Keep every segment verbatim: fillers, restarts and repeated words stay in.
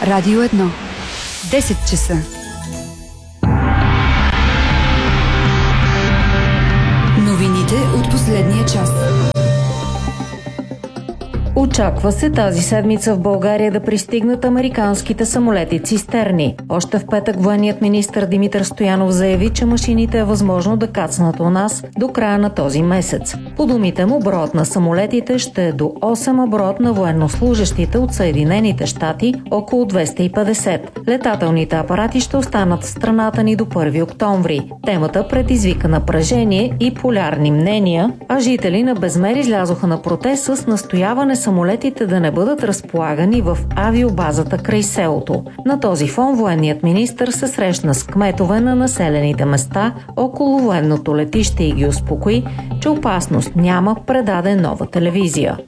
Радио едно. десет часа. Новините от последния час. Очаква се тази седмица в България да пристигнат американските самолети цистерни. Още в петък военният министър Димитър Стоянов заяви, че машините е възможно да кацнат у нас до края на този месец. По думите му, броят на самолетите ще е до осем, а броят на военнослужещите от Съединените щати около двеста и петдесет. Летателните апарати ще останат в страната ни до първи октомври. Темата предизвика напрежение и полярни мнения, а жители на Безмер излязоха на протест с настояване самолетите да не бъдат разполагани в авиобазата край селото. На този фон военният министър се срещна с кметове на населените места около военното летище и ги успокои, че опасност няма, предаде Нова телевизия.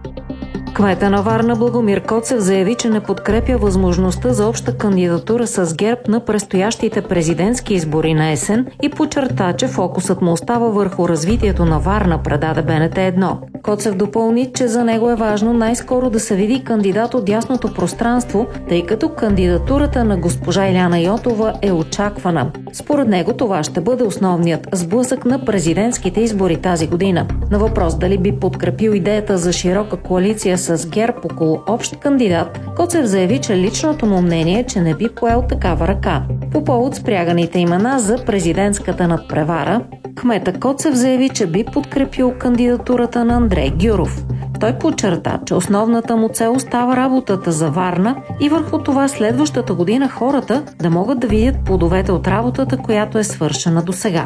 Кмета на Варна Благомир Коцев заяви, че не подкрепя възможността за обща кандидатура с ГЕРБ на предстоящите президентски избори на есен и подчерта, че фокусът му остава върху развитието на Варна, предаде Б Н Т едно. Коцев допълни, че за него е важно най-скоро да се види кандидат от дясното пространство, тъй като кандидатурата на госпожа Иляна Йотова е очаквана. Според него това ще бъде основният сблъсък на президентските избори тази година. На въпрос дали би подкрепил идеята за широка коалиция с ГЕРБ около общ кандидат, Коцев заяви, че личното му мнение е, че не би поел такава ръка. По повод спряганите имена за президентската надпревара, кмета Коцев заяви, че би подкрепил кандидатурата на Андрей Гюров. Той подчерта, че основната му цел остава работата за Варна и върху това следващата година хората да могат да видят плодовете от работата, която е свършена досега.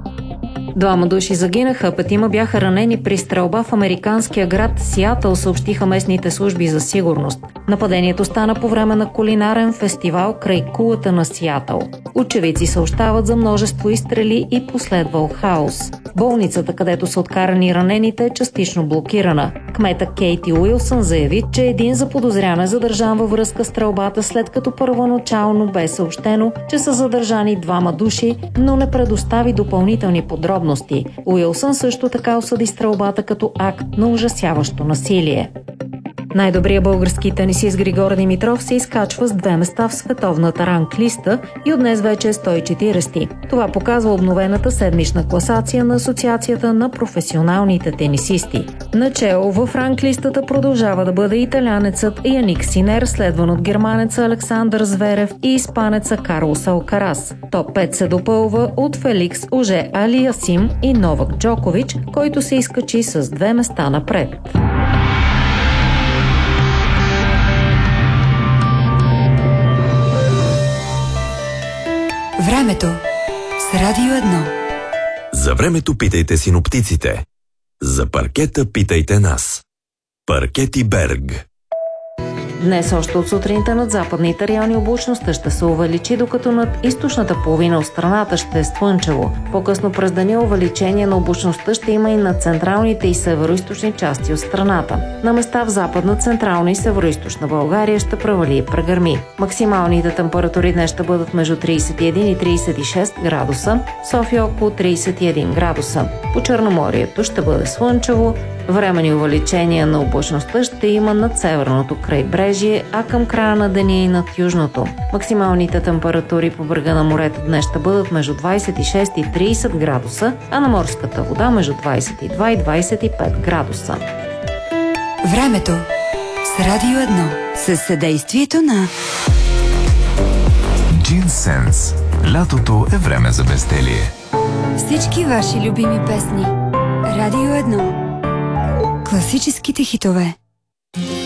Двама души загинаха, петима бяха ранени при стрелба в американския град Сиатъл, съобщиха местните служби за сигурност. Нападението стана по време на кулинарен фестивал край кулата на Сиатъл. Очевидци съобщават за множество изстрели и последвал хаос. Болницата, където са откарани ранените, е частично блокирана. Кмета Кейти Уилсън заяви, че един заподозрян е задържан във връзка с стрелбата, след като първоначално бе съобщено, че са задържани двама души, но не предостави допълнителни подробности. Уилсън също така осъди стрелбата като акт на ужасяващо насилие. Най-добрият български тенисист Григор Димитров се изкачва с две места в световната ранглиста и от днес вече е сто и четиридесети. Това показва обновената седмична класация на Асоциацията на професионалните тенисисти. Начело в ранглистата продължава да бъде италянецът Яник Синер, следван от германеца Александър Зверев и испанеца Карлос Алкарас. Топ пет се допълва от Феликс Оже Алиясим и Новак Джокович, който се изкачи с две места напред. Времето с Радио едно. За времето питайте синоптиците. За паркета питайте нас. Паркети Берг. Днес още от сутринта над западните райони облачността ще се увеличи, докато над източната половина от страната ще е слънчево. По-късно през деня увеличение на облачността ще има и на централните и североизточни части от страната. На места в западна, централна и североизточна България ще превали и прегърми. Максималните температури днес ще бъдат между тридесет и един и тридесет и шест градуса, София около тридесет и един градуса. По Черноморието ще бъде слънчево. Временни увеличения на облачността ще има над северното крайбрежие, а към края на деня и над южното. Максималните температури по брега на морето днес ще бъдат между двадесет и шест и тридесет градуса, а на морската вода между двадесет и два и двадесет и пет градуса. Времето с Радио едно. Със съдействието на Джинсенс. Лятото е време за безделие. Всички ваши любими песни. Радио едно. Класическите хитове.